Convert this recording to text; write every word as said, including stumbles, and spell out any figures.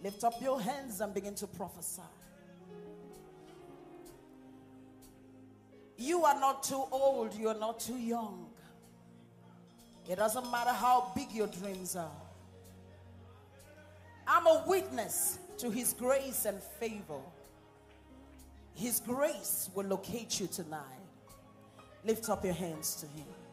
Lift up your hands and begin to prophesy. You are not too old, you are not too young. It doesn't matter how big your dreams are. I'm a witness to His grace and favor. His grace will locate you tonight. Lift up your hands to Him.